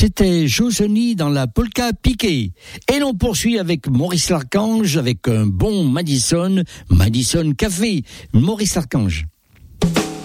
C'était Josony dans la polka piquée. Et l'on poursuit avec Maurice Larchange avec un bon Madison Café. Maurice Larchange.